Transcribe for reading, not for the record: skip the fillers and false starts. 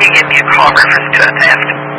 you give me a call reference to a theft?